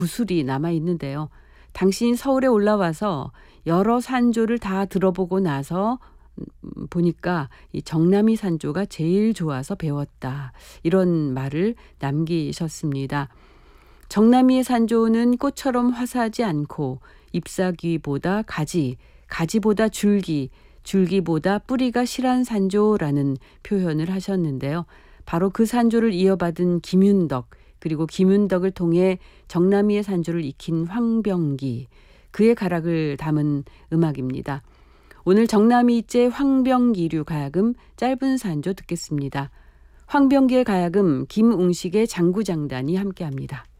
구슬이 남아 있는데요. 당신이 서울에 올라와서 여러 산조를 다 들어보고 나서 보니까 이 정남이 산조가 제일 좋아서 배웠다. 이런 말을 남기셨습니다. 정남이의 산조는 꽃처럼 화사하지 않고 잎사귀보다 가지, 가지보다 줄기, 줄기보다 뿌리가 실한 산조라는 표현을 하셨는데요. 바로 그 산조를 이어받은 김윤덕, 그리고 김윤덕을 통해 정남이의 산조를 익힌 황병기, 그의 가락을 담은 음악입니다. 오늘 정남이제 황병기류 가야금 짧은 산조 듣겠습니다. 황병기의 가야금 김웅식의 장구장단이 함께합니다.